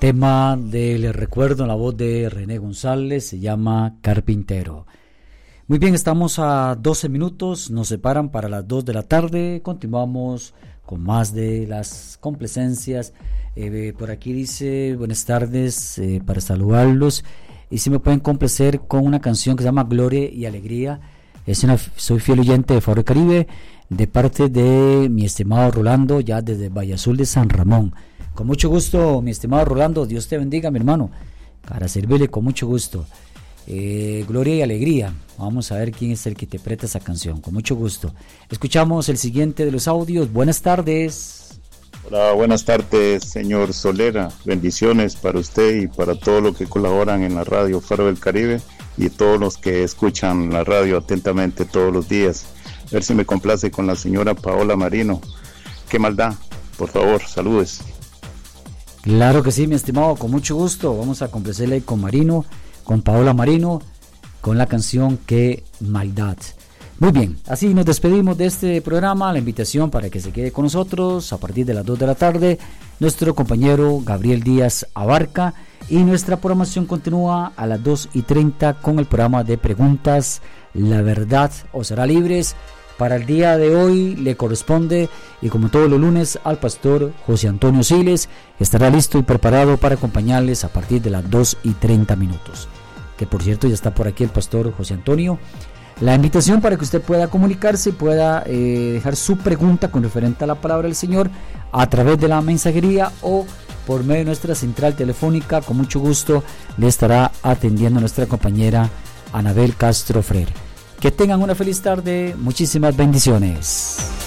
tema del recuerdo en la voz de René González se llama Carpintero. Muy bien, estamos a 12 minutos, nos separan para las 2 de la tarde, continuamos con más de las complacencias. Por aquí dice, buenas tardes, para saludarlos, y si me pueden complacer con una canción que se llama Gloria y Alegría. Soy fiel oyente de Faro del Caribe, de parte de mi estimado Rolando, ya desde Valle Azul de San Ramón. Con mucho gusto, mi estimado Rolando, Dios te bendiga, mi hermano, para servirle con mucho gusto. Gloria y Alegría, vamos a ver quién es el que interpreta esa canción, con mucho gusto. Escuchamos el siguiente de los audios. Buenas tardes. Hola, buenas tardes, señor Solera. Bendiciones para usted y para todos los que colaboran en la radio Faro del Caribe y todos los que escuchan la radio atentamente todos los días. A ver si me complace con la señora Paola Marino. Qué maldad, por favor, saludes. Claro que sí, mi estimado, con mucho gusto. Vamos a complacerle con Marino, con Paola Marino, con la canción Qué maldad. Muy bien, así nos despedimos de este programa. La invitación para que se quede con nosotros a partir de las 2 de la tarde, nuestro compañero Gabriel Díaz Abarca, y nuestra programación continúa a las 2:30 con el programa de preguntas, La Verdad os hará libres. Para el día de hoy le corresponde, y como todos los lunes, al pastor José Antonio Siles, que estará listo y preparado para acompañarles a partir de las 2:30. Que por cierto ya está por aquí el pastor José Antonio. La invitación para que usted pueda comunicarse, pueda dejar su pregunta con referente a la palabra del Señor a través de la mensajería o por medio de nuestra central telefónica. Con mucho gusto le estará atendiendo nuestra compañera Anabel Castro Freire. Que tengan una feliz tarde, muchísimas bendiciones.